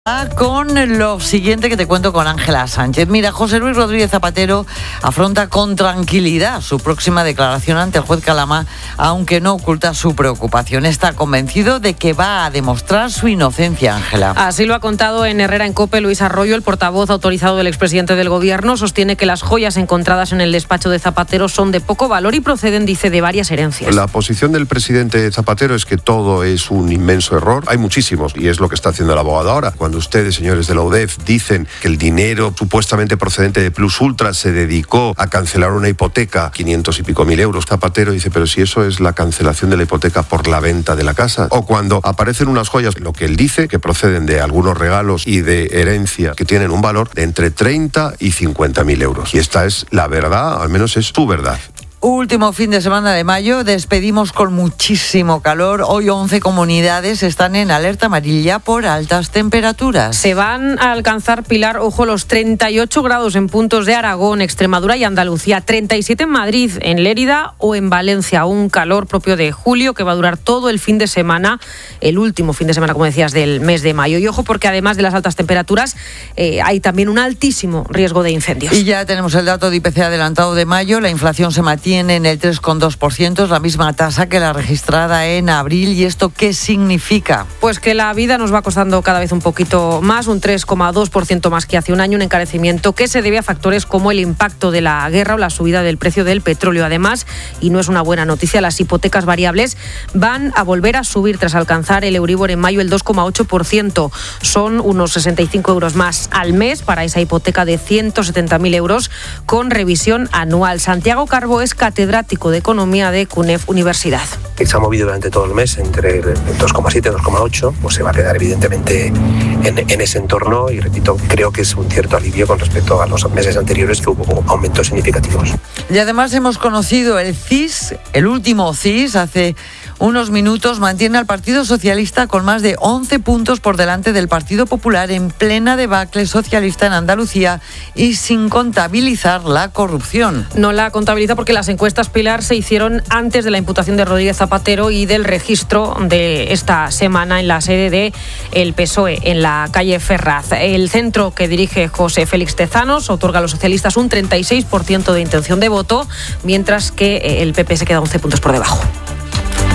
Con lo siguiente que te cuento con Ángela Sánchez. Mira, José Luis Rodríguez Zapatero afronta con tranquilidad su próxima declaración ante el juez Calamá, aunque no oculta su preocupación. Está convencido de que va a demostrar su inocencia, Ángela. Así lo ha contado en Herrera en COPE Luis Arroyo, el portavoz autorizado del expresidente del Gobierno. Sostiene que las joyas encontradas en el despacho de Zapatero son de poco valor y proceden, dice, de varias herencias. La posición del presidente Zapatero es que todo es un inmenso error. Hay muchísimos, y es lo que está haciendo el abogado ahora. Cuando ustedes, señores de la UDEF, dicen que el dinero supuestamente procedente de Plus Ultra se dedicó a cancelar una hipoteca, 500 y pico mil euros, Zapatero dice, pero si eso es la cancelación de la hipoteca por la venta de la casa. O cuando aparecen unas joyas, lo que él dice, que proceden de algunos regalos y de herencia que tienen un valor de entre 30 y 50 mil euros. Y esta es la verdad, al menos es su verdad. Último fin de semana de mayo, despedimos con muchísimo calor. Hoy 11 comunidades están en alerta amarilla por altas temperaturas. Se van a alcanzar, Pilar, ojo, los 38 grados en puntos de Aragón, Extremadura y Andalucía, 37 en Madrid, en Lérida o en Valencia. Un calor propio de julio que va a durar todo el fin de semana, el último fin de semana, como decías, del mes de mayo. Y ojo, porque además de las altas temperaturas, hay también un altísimo riesgo de incendios. Y ya tenemos el dato de IPC adelantado de mayo. La inflación se mantiene en el 3,2%, es la misma tasa que la registrada en abril. ¿Y esto qué significa? Pues que la vida nos va costando cada vez un poquito más, un 3,2% más que hace un año, un encarecimiento que se debe a factores como el impacto de la guerra o la subida del precio del petróleo. Además, y no es una buena noticia, las hipotecas variables van a volver a subir tras alcanzar el Euribor en mayo el 2,8%. Son unos 65 euros más al mes para esa hipoteca de 170.000 euros con revisión anual. Santiago Carbo es catedrático de Economía de CUNEF Universidad. Se ha movido durante todo el mes entre el 2,7 y 2,8, pues se va a quedar evidentemente en ese entorno y, repito, creo que es un cierto alivio con respecto a los meses anteriores que hubo aumentos significativos. Y además hemos conocido el CIS, el último CIS, hace unos minutos, mantiene al Partido Socialista con más de 11 puntos por delante del Partido Popular en plena debacle socialista en Andalucía y sin contabilizar la corrupción. No la contabiliza porque las encuestas, Pilar, se hicieron antes de la imputación de Rodríguez Zapatero y del registro de esta semana en la sede del PSOE, en la calle Ferraz. El centro que dirige José Félix Tezanos otorga a los socialistas un 36% de intención de voto, mientras que el PP se queda 11 puntos por debajo.